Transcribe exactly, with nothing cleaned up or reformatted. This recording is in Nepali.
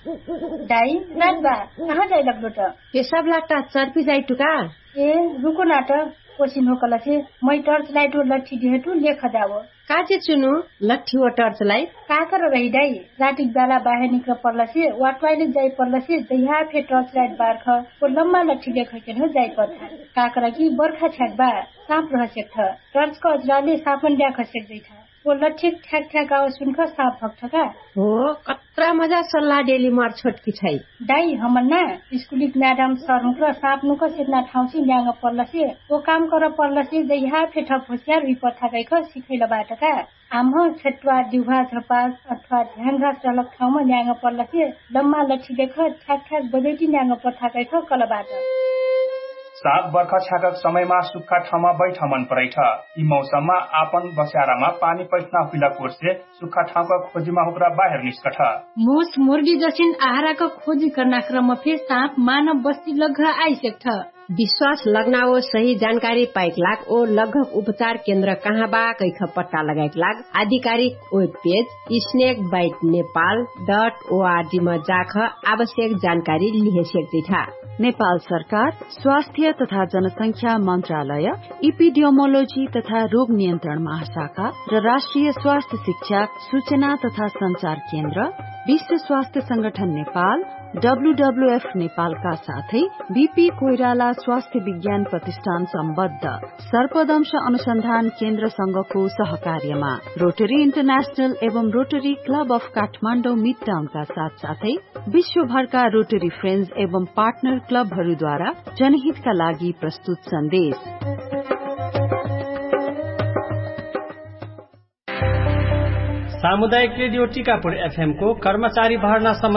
दाई नाच बा कहाँ जाई लाग्दो त पेशाब लाग्दा चर्पी जाई टुका ए रुको नाट कोसिन हो कला से मै टर्च लाइट और लट्ठी दिहेटु लेख जाओ काचे चुनु लट्ठी व टर्च लाइट का कर रही दाई रातिक बेला बाहिर निक्ल पर्ला से वा टॉयलेट जाई पर्ला से जइहा फे टर्च लाइट बार्ख ओ लम्बा लट्ठी लेख के हो जाई पर्था का कर कि बर्खा छ्याक बा साप रह सेक्थ टर्च को अजराले सापन ड्या खसेक दैथा ओ लट्ठी ठ्याक ठ्याक आवाज सुनख साप भक्थ का हो कत्रा मजा सल्लाह डेली मार छोटकी छै दाई हमन ना स्कुलिक म्याडम सर हुक्र साप नुक सेतना ठाउँ से न्याङ पर्ला से ओ काम कर पर्ला से जइहा फे ठप होशियार हुई पर्था गइख सिखैला बाटका आम छेटुवा दिउहा झपास अथवा ढ्याङ्गा चलक ठाउँमा न्याङ पर्ला से लम्मा लट्ठी देख ठ्याक ठ्याक बजैटी न्याङ पर्था गइख कलबाट साग बर्खा छ्याकक समयमा सुक्खा ठाउँमा बैठ मन परेछ यी मौसममा आपन बस्यारामा पानी पैठना हुइला कोर्से सुक्खा ठाउँका खोजीमा हुक्रा बाहिर निस्कठ मोस मुर्गी जसिन आहाराको खोजी गर्न क्रम फे साप मानव बस्ती लग्घ आइसेक्थ विश्वास लगनाओ सही जानकारी पाइक लाग ओ लघक उपचार केन्द्र कहाँ बा कैख पत्ता लगाइक लाग आधिकारिक web page snake bite Nepal dot ORG मा जाख आवश्यक जानकारी लिहे सक्दैथा नेपाल सरकार स्वास्थ्य तथा जनसंख्या मन्त्रालय इपिडियोमोलोजी तथा रोग नियन्त्रण महाशाखा र राष्ट्रिय स्वास्थ्य शिक्षा सूचना तथा संचार केन्द्र विश्व स्वास्थ्य संगठन नेपाल डब्ल्यूडब्ल्यूएफ नेपालका साथै बीपी कोइराला स्वास्थ्य विज्ञान प्रतिष्ठान सम्बद्ध सर्पदंश अनुसन्धान केन्द्र संघको सहकार्यमा रोटरी इन्टरनेशनल एवं rotary club of Kathmandu mid टाउनका साथ साथै विश्वभरका रोटरी फ्रेन्ड्स एवं पार्टनर क्लबहरूद्वारा जनहितका लागि प्रस्तुत सन्देश। सामुदायिक रेडियो टिकापुर एफएम को कर्मचारी भर्ना